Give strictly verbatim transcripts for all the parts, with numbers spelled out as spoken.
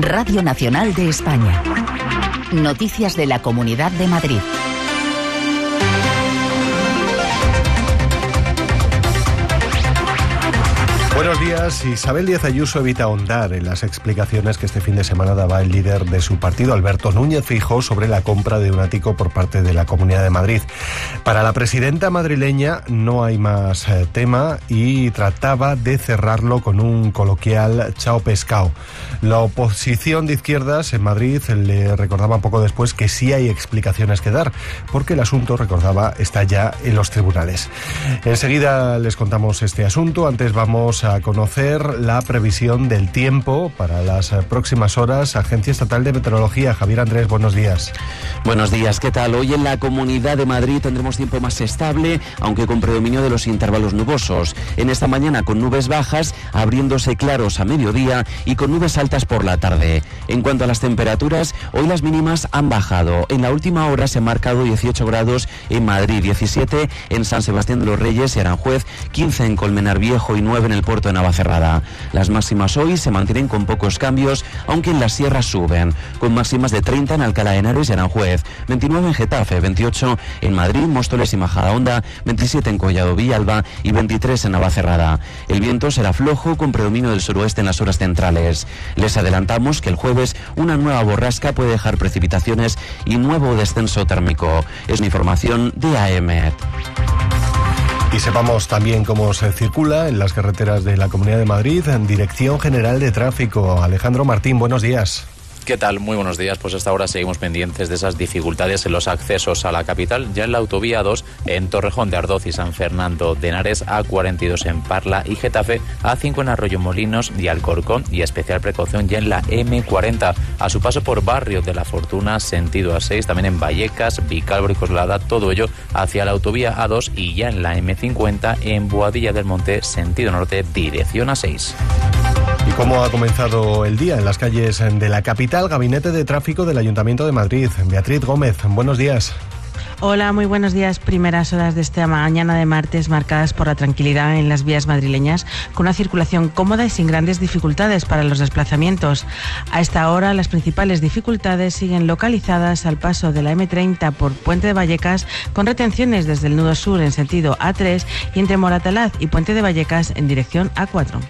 Radio Nacional de España. Noticias de la Comunidad de Madrid. Buenos días. Isabel Díaz Ayuso evita ahondar en las explicaciones que este fin de semana daba el líder de su partido, Alberto Núñez Feijóo, sobre la compra de un ático por parte de la Comunidad de Madrid. Para la presidenta madrileña no hay más eh, tema y trataba de cerrarlo con un coloquial chao pescado. La oposición de izquierdas en Madrid le recordaba poco después que sí hay explicaciones que dar, porque el asunto, recordaba, está ya en los tribunales. Enseguida les contamos este asunto. Antes vamos a a conocer la previsión del tiempo para las próximas horas. Agencia Estatal de Meteorología. Javier Andrés, buenos días. Buenos días, ¿qué tal? Hoy en la Comunidad de Madrid tendremos tiempo más estable, aunque con predominio de los intervalos nubosos. En esta mañana con nubes bajas, abriéndose claros a mediodía y con nubes altas por la tarde. En cuanto a las temperaturas, hoy las mínimas han bajado. En la última hora se han marcado dieciocho grados en Madrid, diecisiete en San Sebastián de los Reyes y Aranjuez, quince en Colmenar Viejo y nueve en el puerto de Navacerrada. Las máximas hoy se mantienen con pocos cambios, aunque en las sierras suben, con máximas de treinta en Alcalá de Henares y Aranjuez, veintinueve en Getafe, veintiocho en Madrid, Móstoles y Majadahonda, veintisiete en Collado Villalba y veintitrés en Navacerrada. El viento será flojo con predominio del suroeste en las horas centrales. Les adelantamos que el jueves una nueva borrasca puede dejar precipitaciones y nuevo descenso térmico. Es una información de A E M E T. Y sepamos también cómo se circula en las carreteras de la Comunidad de Madrid. En Dirección General de Tráfico, Alejandro Martín, buenos días. ¿Qué tal? Muy buenos días. Pues hasta ahora seguimos pendientes de esas dificultades en los accesos a la capital. Ya en la autovía dos, en Torrejón de Ardoz y San Fernando de Henares, A cuarenta y dos en Parla y Getafe, A cinco en Arroyomolinos y Alcorcón, y especial precaución ya en la eme cuarenta, a su paso por Barrio de la Fortuna, sentido A seis, también en Vallecas, Vicálvaro y Coslada, todo ello hacia la autovía A dos, y ya en la eme cincuenta en Boadilla del Monte, sentido norte, dirección A seis. ¿Y cómo ha comenzado el día en las calles de la capital? Gabinete de Tráfico del Ayuntamiento de Madrid. Beatriz Gómez, buenos días. Hola, muy buenos días. Primeras horas de esta mañana de martes marcadas por la tranquilidad en las vías madrileñas, con una circulación cómoda y sin grandes dificultades para los desplazamientos. A esta hora, las principales dificultades siguen localizadas al paso de la eme treinta por Puente de Vallecas, con retenciones desde el nudo sur en sentido A tres y entre Moratalaz y Puente de Vallecas en dirección A cuatro.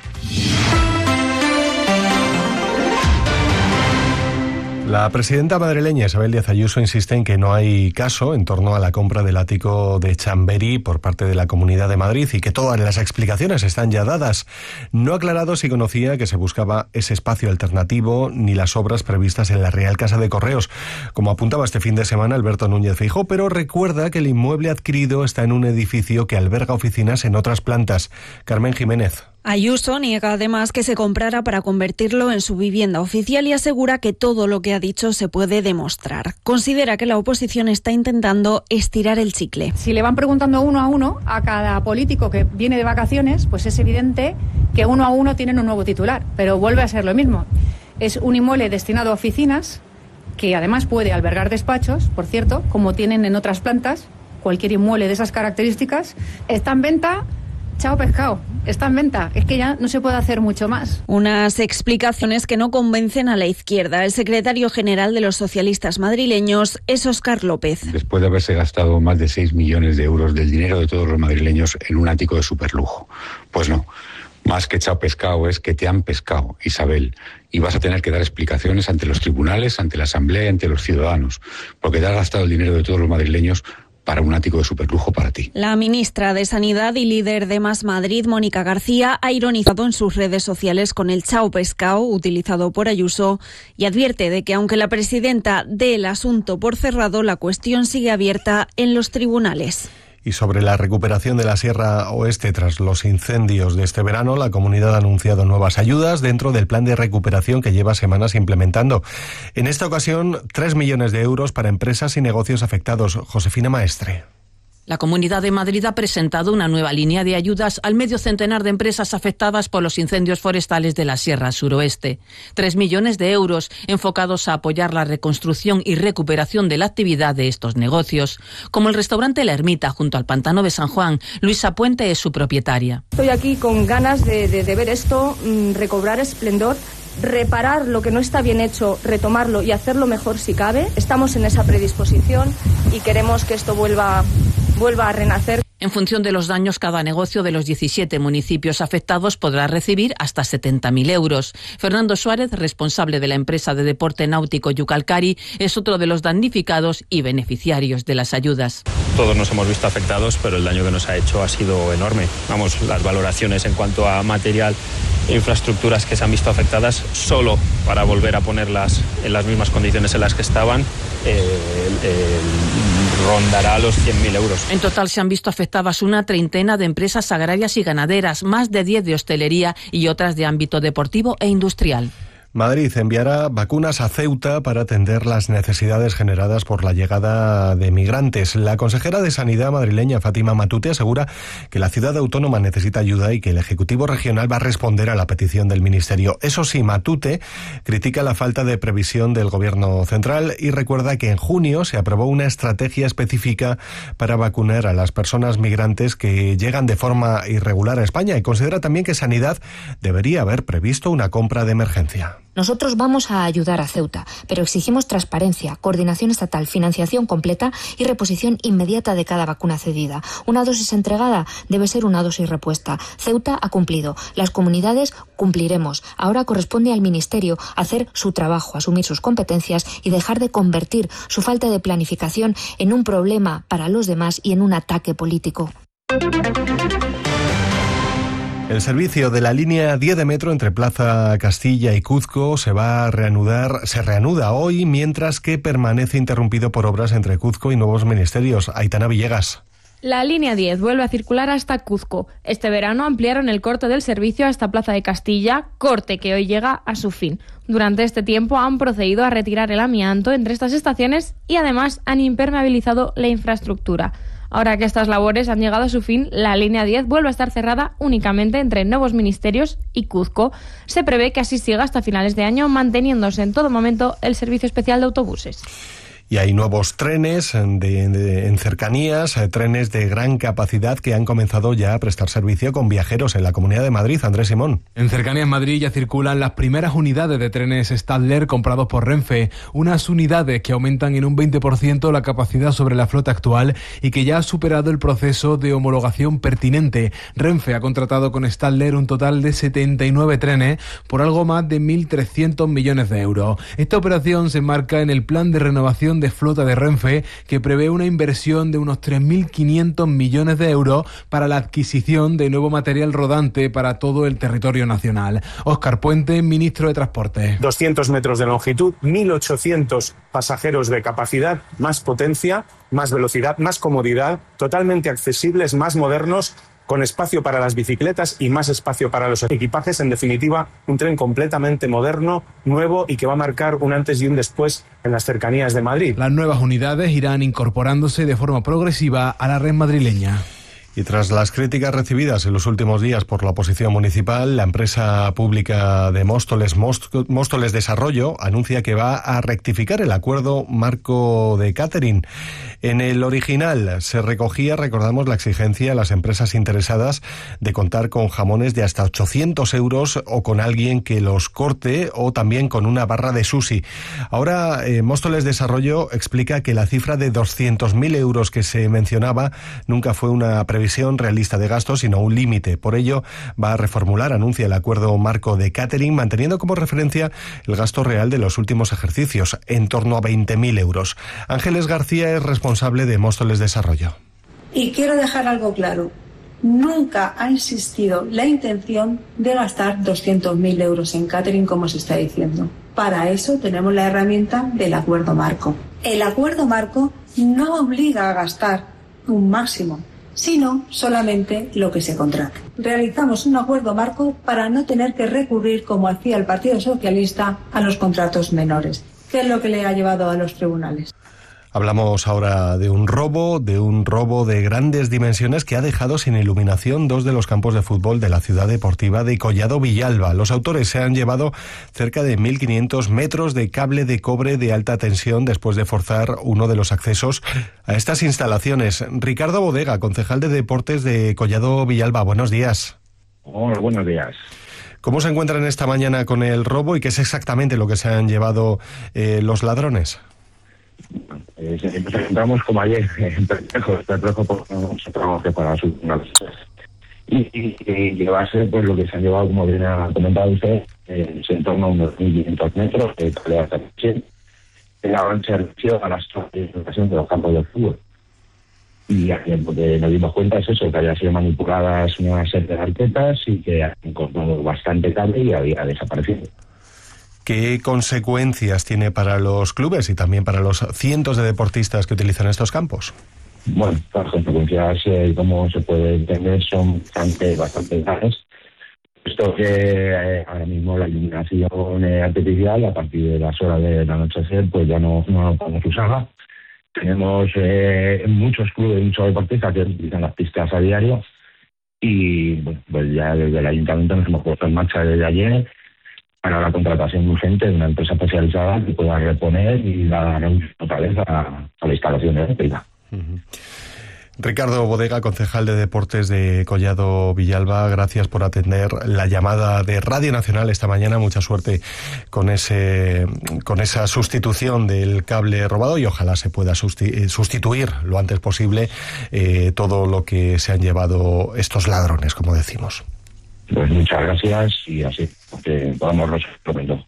La presidenta madrileña Isabel Díaz Ayuso insiste en que no hay caso en torno a la compra del ático de Chamberí por parte de la Comunidad de Madrid y que todas las explicaciones están ya dadas. No ha aclarado si conocía que se buscaba ese espacio alternativo ni las obras previstas en la Real Casa de Correos, como apuntaba este fin de semana Alberto Núñez Feijóo, pero recuerda que el inmueble adquirido está en un edificio que alberga oficinas en otras plantas. Carmen Jiménez. Ayuso niega además que se comprara para convertirlo en su vivienda oficial y asegura que todo lo que ha dicho se puede demostrar. Considera que la oposición está intentando estirar el chicle. Si le van preguntando uno a uno a cada político que viene de vacaciones, pues es evidente que uno a uno tienen un nuevo titular, pero vuelve a ser lo mismo. Es un inmueble destinado a oficinas que además puede albergar despachos, por cierto, como tienen en otras plantas. Cualquier inmueble de esas características está en venta. Chao pescado, está en venta, es que ya no se puede hacer mucho más. Unas explicaciones que no convencen a la izquierda. El secretario general de los socialistas madrileños es Óscar López. Después de haberse gastado más de seis millones de euros del dinero de todos los madrileños en un ático de superlujo. Pues no, más que chao pescado es que te han pescado, Isabel, y vas a tener que dar explicaciones ante los tribunales, ante la Asamblea y ante los ciudadanos, porque te has gastado el dinero de todos los madrileños para un ático de superlujo para ti. La ministra de Sanidad y líder de Más Madrid, Mónica García, ha ironizado en sus redes sociales con el chao pescado utilizado por Ayuso y advierte de que aunque la presidenta dé el asunto por cerrado, la cuestión sigue abierta en los tribunales. Y sobre la recuperación de la Sierra Oeste tras los incendios de este verano, la comunidad ha anunciado nuevas ayudas dentro del plan de recuperación que lleva semanas implementando. En esta ocasión, tres millones de euros para empresas y negocios afectados. Josefina Maestre. La Comunidad de Madrid ha presentado una nueva línea de ayudas al medio centenar de empresas afectadas por los incendios forestales de la Sierra Suroeste. Tres millones de euros enfocados a apoyar la reconstrucción y recuperación de la actividad de estos negocios, como el restaurante La Ermita junto al Pantano de San Juan. Luisa Puente es su propietaria. Estoy aquí con ganas de, de, de ver esto mmm, recobrar esplendor reparar lo que no está bien hecho, retomarlo y hacerlo mejor si cabe. Estamos en esa predisposición y queremos que esto vuelva, vuelva a renacer. En función de los daños, cada negocio de los diecisiete municipios afectados podrá recibir hasta setenta mil euros. Fernando Suárez, responsable de la empresa de deporte náutico Yucalcari, es otro de los damnificados y beneficiarios de las ayudas. Todos nos hemos visto afectados, pero el daño que nos ha hecho ha sido enorme. Vamos, las valoraciones en cuanto a material e infraestructuras que se han visto afectadas, solo para volver a ponerlas en las mismas condiciones en las que estaban, eh, eh, rondará los cien mil euros. En total se han visto afectadas una treintena de empresas agrarias y ganaderas, más de diez de hostelería y otras de ámbito deportivo e industrial. Madrid enviará vacunas a Ceuta para atender las necesidades generadas por la llegada de migrantes. La consejera de Sanidad madrileña, Fátima Matute, asegura que la ciudad autónoma necesita ayuda y que el Ejecutivo Regional va a responder a la petición del Ministerio. Eso sí, Matute critica la falta de previsión del Gobierno central y recuerda que en junio se aprobó una estrategia específica para vacunar a las personas migrantes que llegan de forma irregular a España, y considera también que Sanidad debería haber previsto una compra de emergencia. Nosotros vamos a ayudar a Ceuta, pero exigimos transparencia, coordinación estatal, financiación completa y reposición inmediata de cada vacuna cedida. Una dosis entregada debe ser una dosis repuesta. Ceuta ha cumplido, las comunidades cumpliremos. Ahora corresponde al Ministerio hacer su trabajo, asumir sus competencias y dejar de convertir su falta de planificación en un problema para los demás y en un ataque político. El servicio de la línea diez de metro entre Plaza Castilla y Cuzco se va a reanudar, se reanuda hoy, mientras que permanece interrumpido por obras entre Cuzco y nuevos ministerios. Aitana Villegas. La línea diez vuelve a circular hasta Cuzco. Este verano ampliaron el corte del servicio hasta Plaza de Castilla, corte que hoy llega a su fin. Durante este tiempo han procedido a retirar el amianto entre estas estaciones y además han impermeabilizado la infraestructura. Ahora que estas labores han llegado a su fin, la línea diez vuelve a estar cerrada únicamente entre nuevos ministerios y Cuzco. Se prevé que así siga hasta finales de año, manteniéndose en todo momento el servicio especial de autobuses. Y hay nuevos trenes de, de, en cercanías, eh, trenes de gran capacidad que han comenzado ya a prestar servicio con viajeros en la Comunidad de Madrid. Andrés Simón. En Cercanías Madrid ya circulan las primeras unidades de trenes Stadler comprados por Renfe, unas unidades que aumentan en un veinte por ciento la capacidad sobre la flota actual y que ya ha superado el proceso de homologación pertinente. Renfe ha contratado con Stadler un total de setenta y nueve trenes por algo más de mil trescientos millones de euros. Esta operación se enmarca en el plan de renovación de flota de Renfe, que prevé una inversión de unos tres mil quinientos millones de euros para la adquisición de nuevo material rodante para todo el territorio nacional. Óscar Puente, ministro de Transporte. doscientos metros de longitud, mil ochocientos pasajeros de capacidad, más potencia, más velocidad, más comodidad, totalmente accesibles, más modernos, con espacio para las bicicletas y más espacio para los equipajes. En definitiva, un tren completamente moderno, nuevo y que va a marcar un antes y un después en las cercanías de Madrid. Las nuevas unidades irán incorporándose de forma progresiva a la red madrileña. Y tras las críticas recibidas en los últimos días por la oposición municipal, la empresa pública de Móstoles, Móstoles Desarrollo, anuncia que va a rectificar el acuerdo marco de catering. En el original se recogía, recordamos, la exigencia a las empresas interesadas de contar con jamones de hasta ochocientos euros o con alguien que los corte, o también con una barra de sushi. Ahora, eh, Móstoles Desarrollo explica que la cifra de doscientos mil euros que se mencionaba nunca fue una previsión realista de gastos, sino un límite. Por ello, va a reformular, anuncia, el acuerdo marco de catering, manteniendo como referencia el gasto real de los últimos ejercicios, en torno a veinte mil euros. Ángeles García es responsable de Móstoles Desarrollo. Y quiero dejar algo claro. Nunca ha existido la intención de gastar doscientos mil euros en catering, como se está diciendo. Para eso tenemos la herramienta del acuerdo marco. El acuerdo marco no obliga a gastar un máximo, sino solamente lo que se contrate. Realizamos un acuerdo marco para no tener que recurrir, como hacía el Partido Socialista, a los contratos menores, que es lo que le ha llevado a los tribunales. Hablamos ahora de un robo, de un robo de grandes dimensiones que ha dejado sin iluminación dos de los campos de fútbol de la ciudad deportiva de Collado Villalba. Los autores se han llevado cerca de mil quinientos metros de cable de cobre de alta tensión después de forzar uno de los accesos a estas instalaciones. Ricardo Bodega, concejal de Deportes de Collado Villalba, buenos días. Hola, buenos días. ¿Cómo se encuentran esta mañana con el robo y qué es exactamente lo que se han llevado eh, los ladrones? Eh, nos encontramos como ayer en Perpejo, Perpejo por un trabajo que para su y, y, y llevarse pues lo que se han llevado, como bien ha comentado usted, eh, en torno a unos mil quinientos metros de calidad hasta cien, que daban servicio a la situación de los campos de fútbol. Y lo que nos dimos cuenta es eso, que había sido manipuladas una serie de arquetas y que han encontrado bastante cable y había desaparecido. ¿Qué consecuencias tiene para los clubes y también para los cientos de deportistas que utilizan estos campos? Bueno, las consecuencias, eh, como se puede entender, son bastante, bastante graves. Puesto que eh, ahora mismo la iluminación eh, artificial, a partir de las horas del anochecer, pues ya no, no podemos usarla. Tenemos eh, muchos clubes, muchos deportistas que utilizan las pistas a diario y bueno, pues ya desde el ayuntamiento nos hemos puesto en marcha desde ayer para la contratación urgente de una empresa especializada que pueda reponer y dar otra vez a, a la instalación eléctrica. Uh-huh. Ricardo Bodega, concejal de Deportes de Collado Villalba, gracias por atender la llamada de Radio Nacional esta mañana. Mucha suerte con ese con esa sustitución del cable robado y ojalá se pueda sustituir lo antes posible eh, todo lo que se han llevado estos ladrones, como decimos. Pues muchas gracias y así que podamos resolverlo.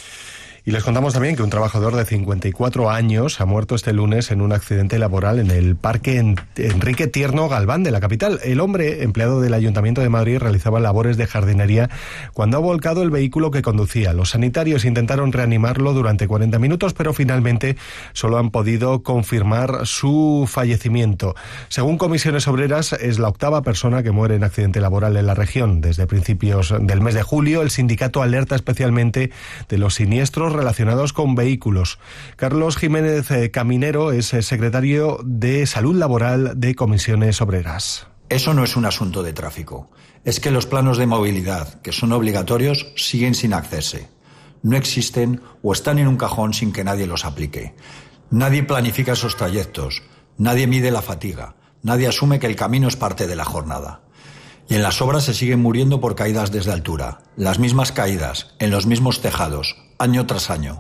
Y les contamos también que un trabajador de cincuenta y cuatro años ha muerto este lunes en un accidente laboral en el Parque Enrique Tierno Galván de la capital. El hombre, empleado del Ayuntamiento de Madrid, realizaba labores de jardinería cuando ha volcado el vehículo que conducía. Los sanitarios intentaron reanimarlo durante cuarenta minutos, pero finalmente solo han podido confirmar su fallecimiento. Según Comisiones Obreras, es la octava persona que muere en accidente laboral en la región. Desde principios del mes de julio, el sindicato alerta especialmente de los siniestros relacionados con vehículos. Carlos Jiménez Caminero es secretario de Salud Laboral de Comisiones Obreras. Eso no es un asunto de tráfico. Es que los planos de movilidad, que son obligatorios, siguen sin hacerse. No existen o están en un cajón sin que nadie los aplique. Nadie planifica esos trayectos. Nadie mide la fatiga. Nadie asume que el camino es parte de la jornada. Y en las obras se siguen muriendo por caídas desde altura. Las mismas caídas, en los mismos tejados, año tras año.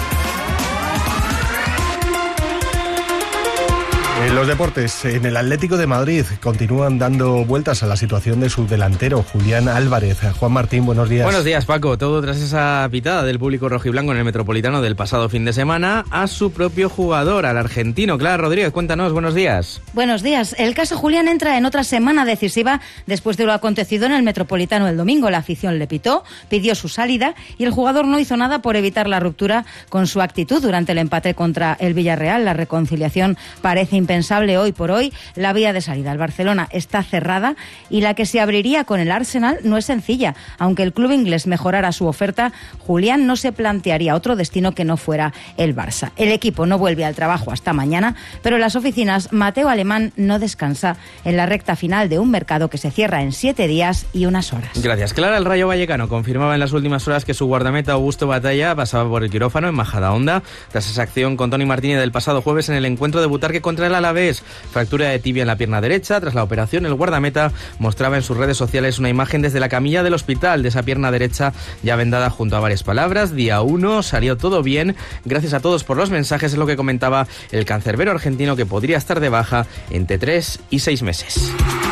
En los deportes, en el Atlético de Madrid continúan dando vueltas a la situación de su delantero, Julián Álvarez. Juan Martín, buenos días. Buenos días, Paco. Todo tras esa pitada del público rojiblanco en el Metropolitano del pasado fin de semana a su propio jugador, al argentino. Clara Rodríguez, cuéntanos, buenos días. Buenos días. El caso Julián entra en otra semana decisiva después de lo acontecido en el Metropolitano el domingo. La afición le pitó, pidió su salida y el jugador no hizo nada por evitar la ruptura con su actitud durante el empate contra el Villarreal. La reconciliación parece impensable hoy por hoy. La vía de salida al Barcelona está cerrada y la que se abriría con el Arsenal no es sencilla. Aunque el club inglés mejorara su oferta, Julián no se plantearía otro destino que no fuera el Barça. El equipo no vuelve al trabajo hasta mañana, pero en las oficinas Mateo Alemán no descansa en la recta final de un mercado que se cierra en siete días y unas horas. Gracias, Clara. El Rayo Vallecano confirmaba en las últimas horas que su guardameta Augusto Batalla pasaba por el quirófano en Majadahonda tras esa acción con Toni Martínez del pasado jueves en el encuentro de Butarque contra el Alavés. Fractura de tibia en la pierna derecha. Tras la operación, el guardameta mostraba en sus redes sociales una imagen desde la camilla del hospital de esa pierna derecha ya vendada junto a varias palabras. Día uno, salió todo bien. Gracias a todos por los mensajes, es lo que comentaba el cancerbero argentino, que podría estar de baja entre tres y seis meses.